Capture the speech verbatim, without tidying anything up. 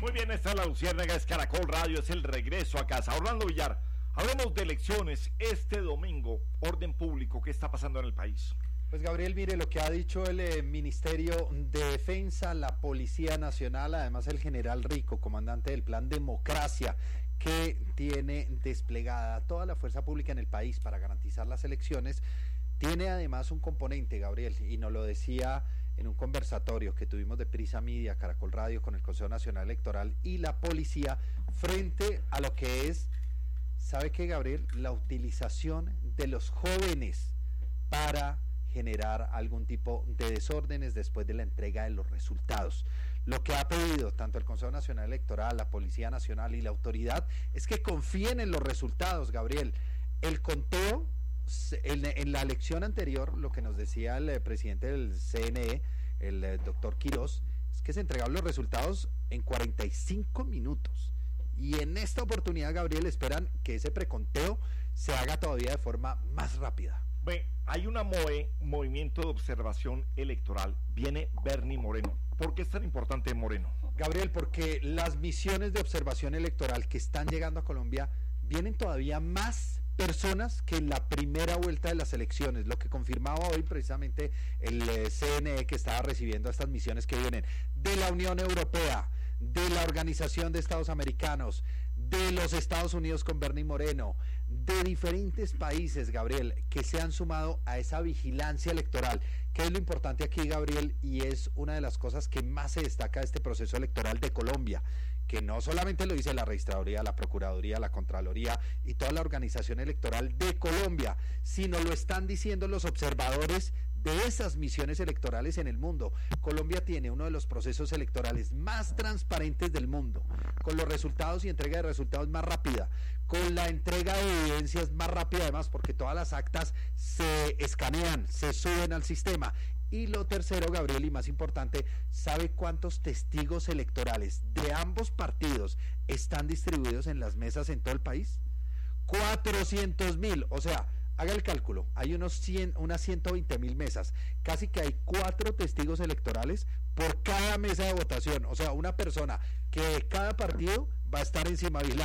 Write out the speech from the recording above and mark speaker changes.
Speaker 1: Muy bien, esta es la Luciérnaga, es Caracol Radio, es el regreso a casa. Orlando Villar, hablemos de elecciones este domingo, orden público, ¿qué está pasando en el país?
Speaker 2: Pues Gabriel, mire lo que ha dicho el eh, Ministerio de Defensa, la Policía Nacional, además el general Rico, comandante del Plan Democracia, que tiene desplegada toda la fuerza pública en el país para garantizar las elecciones. Tiene además un componente, Gabriel, y nos lo decía en un conversatorio que tuvimos de Prisa Media, Caracol Radio, con el Consejo Nacional Electoral y la policía, frente a lo que es, ¿sabe qué, Gabriel? La utilización de los jóvenes para generar algún tipo de desórdenes después de la entrega de los resultados. Lo que ha pedido tanto el Consejo Nacional Electoral, la Policía Nacional y la autoridad es que confíen en los resultados, Gabriel. El conteo En, en la elección anterior, lo que nos decía el eh, presidente del C N E, el eh, doctor Quirós, es que se entregaron los resultados en cuarenta y cinco minutos. Y en esta oportunidad, Gabriel, esperan que ese preconteo se haga todavía de forma más rápida.
Speaker 1: Bueno, hay una M O E, Movimiento de Observación Electoral, viene Bernie Moreno. ¿Por qué es tan importante Moreno?
Speaker 2: Gabriel, porque las misiones de observación electoral que están llegando a Colombia vienen todavía más personas que en la primera vuelta de las elecciones, lo que confirmaba hoy precisamente el eh, C N E, que estaba recibiendo estas misiones que vienen de la Unión Europea, de la Organización de Estados Americanos, de los Estados Unidos con Bernie Moreno, de diferentes países, Gabriel, que se han sumado a esa vigilancia electoral, que es lo importante aquí, Gabriel, y es una de las cosas que más se destaca de este proceso electoral de Colombia, que no solamente lo dice la Registraduría, la Procuraduría, la Contraloría y toda la organización electoral de Colombia, sino lo están diciendo los observadores de esas misiones electorales en el mundo. Colombia tiene uno de los procesos electorales más transparentes del mundo, con los resultados y entrega de resultados más rápida, con la entrega de evidencias más rápida además, porque todas las actas se escanean, se suben al sistema. Y lo tercero, Gabriel, y más importante, ¿sabe cuántos testigos electorales de ambos partidos están distribuidos en las mesas en todo el país? cuatrocientos mil, o sea, haga el cálculo, hay unos cien, unas ciento veinte mil mesas, casi que hay cuatro testigos electorales por cada mesa de votación, o sea, una persona que cada partido va a estar encima vigilando.